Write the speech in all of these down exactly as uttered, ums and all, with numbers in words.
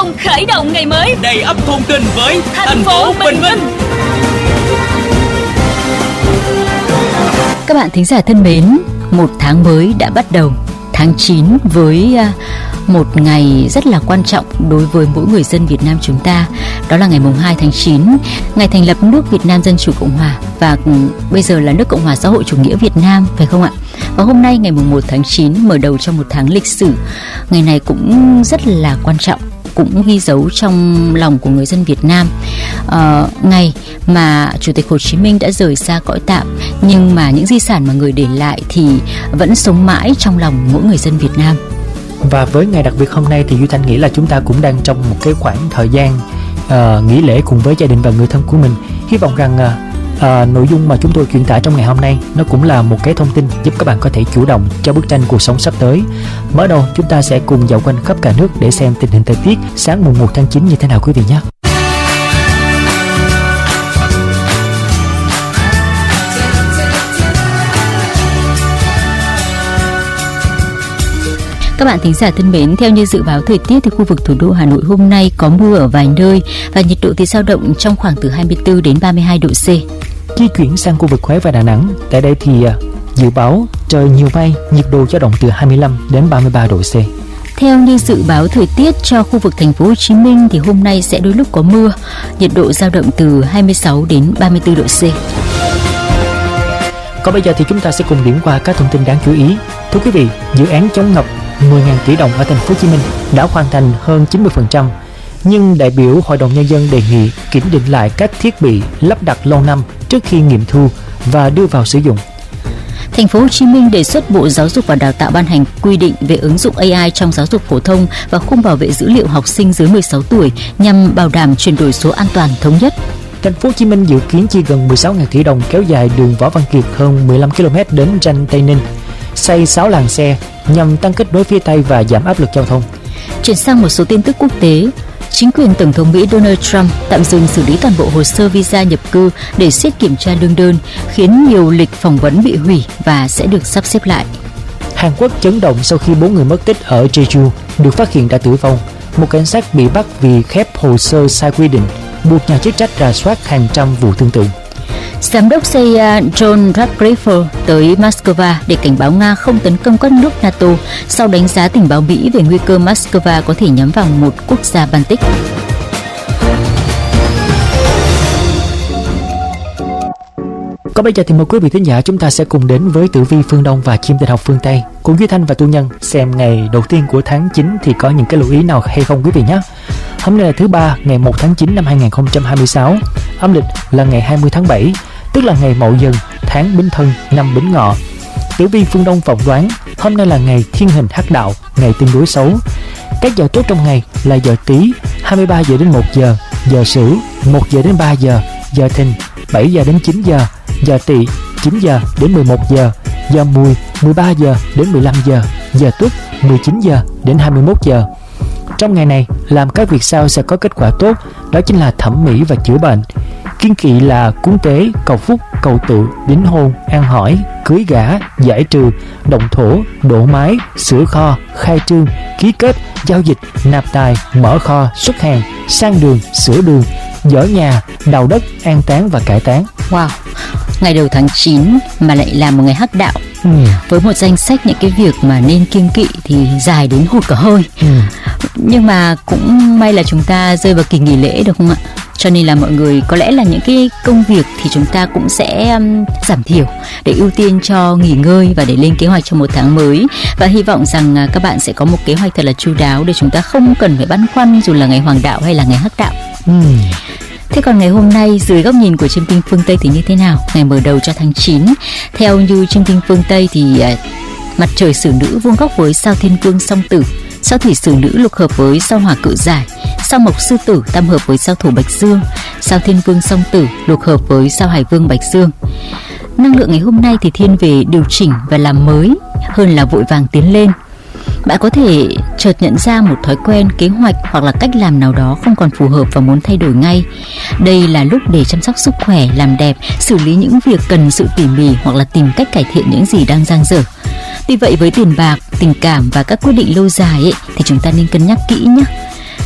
cùng khởi động ngày mới đầy ắp thông tin với thành, thành phố Bình Minh. Các bạn thính giả thân mến, một tháng mới đã bắt đầu, tháng chín với một ngày rất là quan trọng đối với mỗi người dân Việt Nam chúng ta. Đó là ngày mùng hai tháng chín, ngày thành lập nước Việt Nam Dân Chủ Cộng Hòa, và bây giờ là nước Cộng Hòa Xã hội Chủ nghĩa Việt Nam, phải không ạ? Và hôm nay ngày mùng một tháng chín mở đầu cho một tháng lịch sử. Ngày này cũng rất là quan trọng, cũng ghi dấu trong lòng của người dân Việt Nam. À, ngày mà Chủ tịch Hồ Chí Minh đã rời xa cõi tạm, nhưng mà những di sản mà người để lại thì vẫn sống mãi trong lòng mỗi người dân Việt Nam. Và với ngày đặc biệt hôm nay thì Duy Thanh nghĩ là chúng ta cũng đang trong một cái khoảng thời gian uh, nghỉ lễ cùng với gia đình và người thân của mình. Hy vọng rằng uh, uh, nội dung mà chúng tôi truyền tải trong ngày hôm nay nó cũng là một cái thông tin giúp các bạn có thể chủ động cho bức tranh cuộc sống sắp tới. Mở đầu chúng ta sẽ cùng dạo quanh khắp cả nước để xem tình hình thời tiết sáng mùng một tháng chín như thế nào quý vị nhé. Các bạn thính giả thân mến, theo như dự báo thời tiết thì khu vực thủ đô Hà Nội hôm nay có mưa ở vài nơi và nhiệt độ thì dao động trong khoảng từ hai mươi tư đến ba mươi hai độ C. Di chuyển sang khu vực Huế và Đà Nẵng, tại đây thì dự báo trời nhiều mây, nhiệt độ dao động từ hai mươi lăm đến ba mươi ba độ C. Theo như dự báo thời tiết cho khu vực thành phố Hồ Chí Minh thì hôm nay sẽ đôi lúc có mưa, nhiệt độ dao động từ hai mươi sáu đến ba mươi tư độ C. Còn bây giờ thì chúng ta sẽ cùng điểm qua các thông tin đáng chú ý. Thưa quý vị, dự án chống ngập mười nghìn tỷ đồng ở thành phố Hồ Chí Minh đã hoàn thành hơn chín mươi phần trăm, nhưng đại biểu Hội đồng Nhân dân đề nghị kiểm định lại các thiết bị lắp đặt lâu năm trước khi nghiệm thu và đưa vào sử dụng. Thành phố Hồ Chí Minh đề xuất Bộ Giáo dục và Đào tạo ban hành quy định về ứng dụng a i trong giáo dục phổ thông và khung bảo vệ dữ liệu học sinh dưới mười sáu tuổi nhằm bảo đảm chuyển đổi số an toàn thống nhất. Thành phố Hồ Chí Minh dự kiến chi gần mười sáu nghìn tỷ đồng kéo dài đường Võ Văn Kiệt hơn mười lăm ki lô mét đến ranh Tây Ninh, xây sáu làn xe nhằm tăng kết nối phía Tây và giảm áp lực giao thông. Chuyển sang một số tin tức quốc tế, chính quyền Tổng thống Mỹ Donald Trump tạm dừng xử lý toàn bộ hồ sơ visa nhập cư để siết kiểm tra lương đơn, khiến nhiều lịch phỏng vấn bị hủy và sẽ được sắp xếp lại. Hàn Quốc chấn động sau khi bốn người mất tích ở Jeju được phát hiện đã tử vong. Một cảnh sát bị bắt vì khép hồ sơ sai quy định, buộc nhà chức trách rà soát hàng trăm vụ tương tự. Giám đốc xê i a John Ratcliffe tới Moscow để cảnh báo Nga không tấn công các nước NATO sau đánh giá tình báo Mỹ về nguy cơ Moscow có thể nhắm vào một quốc gia Baltic. Còn bây giờ thì mời quý vị thính giả chúng ta sẽ cùng đến với tử vi phương Đông và chim tinh học phương Tây cùng Duy Thanh và Tu Nhân xem ngày đầu tiên của tháng chín thì có những cái lưu ý nào hay không quý vị nhé. Hôm nay là thứ ba, ngày một tháng chín năm hai nghìn không trăm hai mươi sáu, âm lịch là ngày hai mươi tháng bảy, tức là ngày Mậu Dần, tháng Bính Thân, năm Bính Ngọ. Tử vi phương Đông phỏng đoán hôm nay là ngày thiên hình hắc đạo, ngày tương đối xấu. Các giờ tốt trong ngày là giờ Tý hai mươi ba giờ đến một giờ, giờ Sửu một giờ đến ba giờ, giờ Thìn bảy giờ đến chín giờ, giờ Tỵ chín giờ đến mười một giờ, giờ Mùi mười ba giờ đến mười lăm giờ, giờ Tuất mười chín giờ đến hai mươi mốt giờ. Trong ngày này, làm các việc sau sẽ có kết quả tốt, đó chính là thẩm mỹ và chữa bệnh. Kiêng kỵ là cúng tế, cầu phúc, cầu tự, đính hôn, ăn hỏi, cưới gả, giải trừ, động thổ, đổ mái, sửa kho, khai trương, ký kết, giao dịch, nạp tài, mở kho, xuất hàng, sang đường, sửa đường, dỡ nhà, đào đất, an táng và cải táng. Wow, ngày đầu tháng chín mà lại là một ngày hắc đạo. Ừ. Với một danh sách những cái việc mà nên kiêng kỵ thì dài đến hụt cả hơi. Ừ. Nhưng mà cũng may là chúng ta rơi vào kỳ nghỉ lễ được không ạ? Cho nên là mọi người có lẽ là những cái công việc thì chúng ta cũng sẽ um, giảm thiểu để ưu tiên cho nghỉ ngơi và để lên kế hoạch cho một tháng mới. Và hy vọng rằng uh, các bạn sẽ có một kế hoạch thật là chu đáo để chúng ta không cần phải băn khoăn dù là ngày hoàng đạo hay là ngày hắc đạo. Ừ. Thế còn ngày hôm nay dưới góc nhìn của chiêm tinh phương Tây thì như thế nào? Ngày mở đầu cho tháng chín, theo như chiêm tinh phương Tây thì uh, mặt trời Sử Nữ vuông góc với sao Thiên Vương Song Tử, sao Thủy Sử Nữ lục hợp với sao Hỏa Cự Giải, sao Mộc Sư Tử tam hợp với sao Thổ Bạch Dương, sao Thiên Vương Song Tử lục hợp với sao Hải Vương Bạch Dương. Năng lượng ngày hôm nay thì thiên về điều chỉnh và làm mới hơn là vội vàng tiến lên. Bạn có thể chợt nhận ra một thói quen, kế hoạch hoặc là cách làm nào đó không còn phù hợp và muốn thay đổi ngay. Đây là lúc để chăm sóc sức khỏe, làm đẹp, xử lý những việc cần sự tỉ mỉ hoặc là tìm cách cải thiện những gì đang dang dở. Tuy vậy với tiền bạc, tình cảm và các quyết định lâu dài ấy, thì chúng ta nên cân nhắc kỹ nhé.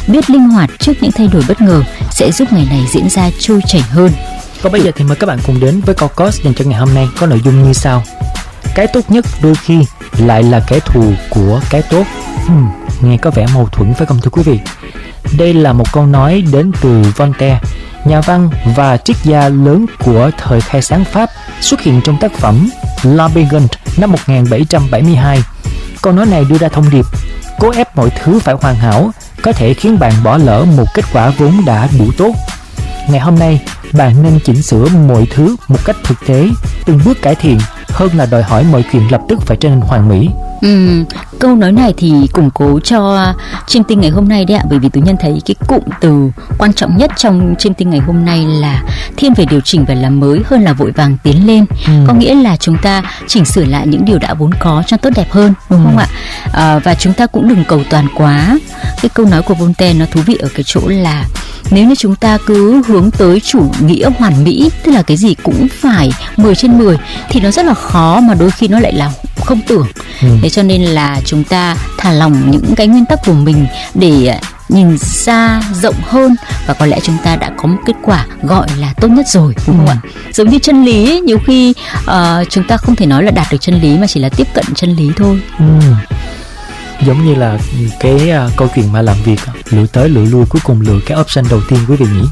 biết linh hoạt trước những thay đổi bất ngờ sẽ giúp ngày này diễn ra trôi chảy hơn. Còn bây giờ thì mời các bạn cùng đến với câu course dành cho ngày hôm nay có nội dung như sau: cái tốt nhất đôi khi lại là kẻ thù của cái tốt. Hmm, nghe có vẻ mâu thuẫn phải không thưa quý vị? Đây là một câu nói đến từ Voltaire, nhà văn và triết gia lớn của thời khai sáng Pháp, xuất hiện trong tác phẩm La Béguine năm một nghìn bảy trăm bảy mươi hai. Câu nói này đưa ra thông điệp: cố ép mọi thứ phải hoàn hảo có thể khiến bạn bỏ lỡ một kết quả vốn đã đủ tốt. Ngày hôm nay, bạn nên chỉnh sửa mọi thứ một cách thực tế, từng bước cải thiện hơn là đòi hỏi mọi chuyện lập tức phải trở nên hoàn mỹ. Ừ, câu nói này thì củng cố cho chiêm tinh ngày hôm nay đấy ạ, bởi vì Tú Nhân thấy cái cụm từ quan trọng nhất trong chiêm tinh ngày hôm nay là thiên về điều chỉnh và làm mới hơn là vội vàng tiến lên. Ừ. Có nghĩa là chúng ta chỉnh sửa lại những điều đã vốn có cho tốt đẹp hơn, đúng ừ. không ạ? À, và chúng ta cũng đừng cầu toàn quá. Cái câu nói của Voltaire nó thú vị ở cái chỗ là nếu như chúng ta cứ hướng tới chủ nghĩa hoàn mỹ, tức là cái gì cũng phải mười trên mười, thì nó rất là khó, mà đôi khi nó lại là không tưởng. Ừ. Thế cho nên là chúng ta thả lỏng những cái nguyên tắc của mình để nhìn ra rộng hơn, và có lẽ chúng ta đã có một kết quả gọi là tốt nhất rồi, đúng không ừ. ạ? Giống như chân lý ấy, nhiều khi uh, chúng ta không thể nói là đạt được chân lý mà chỉ là tiếp cận chân lý thôi. Ừ. Giống như là cái uh, câu chuyện mà làm việc lựa tới lựa lui, cuối cùng lựa cái option đầu tiên quý vị nhỉ?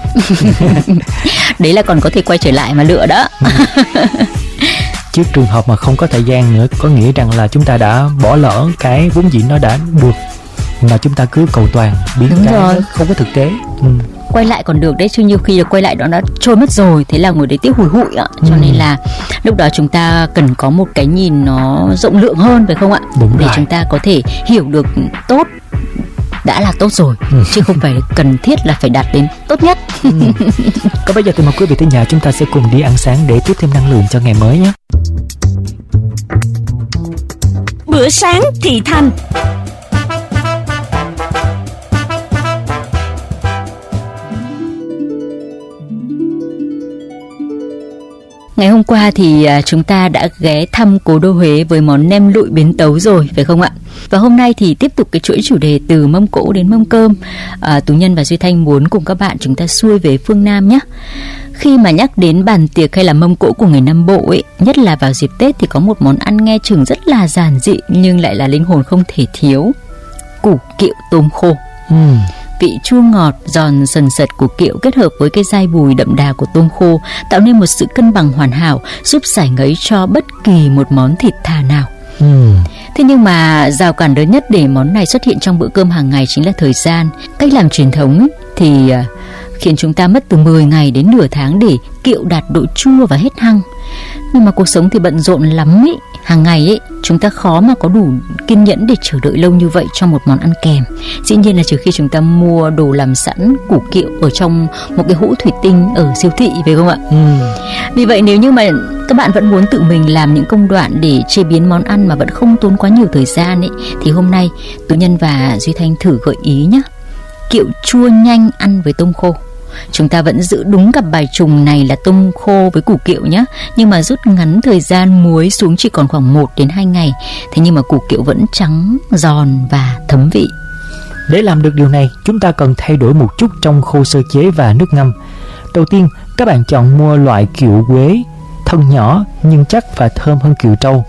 Đấy là còn có thể quay trở lại mà lựa đó. Ừ. Trước trường hợp mà không có thời gian nữa, có nghĩa rằng là chúng ta đã bỏ lỡ cái vốn dĩ nó đã được, mà chúng ta cứ cầu toàn biến Đúng cái rồi. không có thực tế. Ừ. Quay lại còn được đấy, chứ nhiều khi là quay lại đó đã trôi mất rồi, thế là ngồi đấy tiếc hùi hụi ạ. Cho ừ. nên là lúc đó chúng ta cần có một cái nhìn nó rộng lượng hơn, phải không ạ? Đúng để rồi. chúng ta có thể hiểu được tốt đã là tốt rồi, ừ. chứ không phải cần thiết là phải đạt đến tốt nhất. Ừ. Còn bây giờ thì mời quý vị tới nhà, chúng ta sẽ cùng đi ăn sáng để tiếp thêm năng lượng cho ngày mới nhé. Bữa sáng thị thành. Ngày hôm qua thì chúng ta đã ghé thăm cố đô Huế với món nem lụi biến tấu rồi, phải không ạ? Và hôm nay thì tiếp tục cái chuỗi chủ đề từ mâm cỗ đến mâm cơm. à, Tú Nhân và Duy Thanh muốn cùng các bạn chúng ta xuôi về phương Nam nhé. Khi mà nhắc đến bàn tiệc hay là mâm cỗ của người Nam Bộ ấy, nhất là vào dịp Tết, thì có một món ăn nghe chừng rất là giản dị nhưng lại là linh hồn không thể thiếu: củ kiệu tôm khô. Ừ. Vị chua ngọt, giòn sần sật của kiệu kết hợp với cái dai bùi đậm đà của tôm khô tạo nên một sự cân bằng hoàn hảo, giúp giải ngấy cho bất kỳ một món thịt thà nào. Ừ. Thế nhưng mà rào cản lớn nhất để món này xuất hiện trong bữa cơm hàng ngày chính là thời gian. Cách làm truyền thống ấy, thì khiến chúng ta mất từ mười ngày đến nửa tháng để kiệu đạt độ chua và hết hăng. Nhưng mà cuộc sống thì bận rộn lắm ấy, hàng ngày ấy chúng ta khó mà có đủ kiên nhẫn để chờ đợi lâu như vậy cho một món ăn kèm. Dĩ nhiên là trừ khi chúng ta mua đồ làm sẵn củ kiệu ở trong một cái hũ thủy tinh ở siêu thị, phải không ạ? Ừ. Vì vậy nếu như mà các bạn vẫn muốn tự mình làm những công đoạn để chế biến món ăn mà vẫn không tốn quá nhiều thời gian ấy, thì hôm nay Tú Nhân và Duy Thanh thử gợi ý nhé: kiệu chua nhanh ăn với tôm khô. Chúng ta vẫn giữ đúng cặp bài trùng này là tôm khô với củ kiệu nhé, nhưng mà rút ngắn thời gian muối xuống chỉ còn khoảng một đến hai ngày. Thế nhưng mà củ kiệu vẫn trắng, giòn và thấm vị. Để làm được điều này, chúng ta cần thay đổi một chút trong khâu sơ chế và nước ngâm. Đầu tiên, các bạn chọn mua loại kiệu quế, thân nhỏ nhưng chắc và thơm hơn kiệu trâu.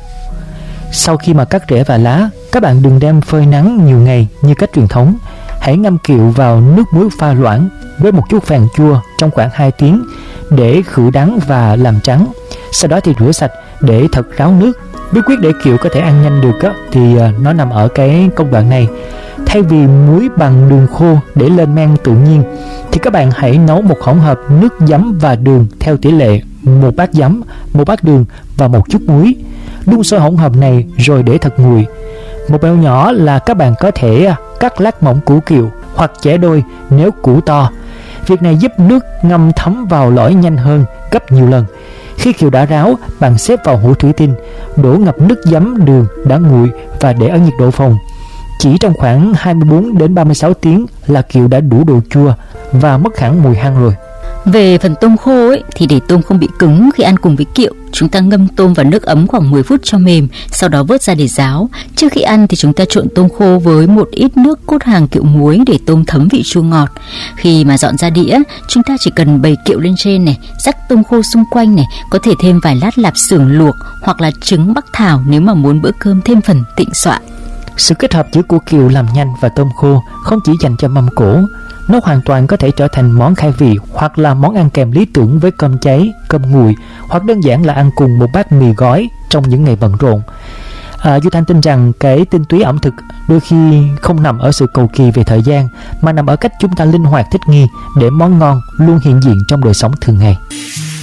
Sau khi mà cắt rễ và lá, các bạn đừng đem phơi nắng nhiều ngày như cách truyền thống. Hãy ngâm kiệu vào nước muối pha loãng với một chút phèn chua trong khoảng hai tiếng để khử đắng và làm trắng. Sau đó thì rửa sạch để thật ráo nước. Bí quyết để kiệu có thể ăn nhanh được á, thì nó nằm ở cái công đoạn này. Thay vì muối bằng đường khô để lên men tự nhiên, thì các bạn hãy nấu một hỗn hợp nước giấm và đường theo tỷ lệ một bát giấm, một bát đường và một chút muối. Đun sôi hỗn hợp này rồi để thật nguội. Một mẹo nhỏ là các bạn có thể cắt lát mỏng củ kiệu hoặc chẻ đôi nếu củ to. Việc này giúp nước ngâm thấm vào lõi nhanh hơn gấp nhiều lần. Khi kiệu đã ráo, bạn xếp vào hũ thủy tinh, đổ ngập nước giấm đường đã nguội và để ở nhiệt độ phòng. Chỉ trong khoảng hai mươi bốn đến ba mươi sáu tiếng là kiệu đã đủ độ chua và mất hẳn mùi hăng rồi. Về phần tôm khô ấy, thì để tôm không bị cứng khi ăn cùng với kiệu, chúng ta ngâm tôm vào nước ấm khoảng mười phút cho mềm, sau đó vớt ra để ráo. Trước khi ăn thì chúng ta trộn tôm khô với một ít nước cốt hàng kiệu muối để tôm thấm vị chua ngọt. Khi mà dọn ra đĩa, chúng ta chỉ cần bày kiệu lên trên này, rắc tôm khô xung quanh này, có thể thêm vài lát lạp xưởng luộc hoặc là trứng bắc thảo nếu mà muốn bữa cơm thêm phần tịnh xọa. Sự kết hợp giữa củ kiệu làm nhanh và tôm khô không chỉ dành cho mâm cỗ, nó hoàn toàn có thể trở thành món khai vị hoặc là món ăn kèm lý tưởng với cơm cháy, cơm nguội, hoặc đơn giản là ăn cùng một bát mì gói trong những ngày bận rộn. À, Duy Thanh tin rằng cái tinh túy ẩm thực đôi khi không nằm ở sự cầu kỳ về thời gian, mà nằm ở cách chúng ta linh hoạt thích nghi để món ngon luôn hiện diện trong đời sống thường ngày.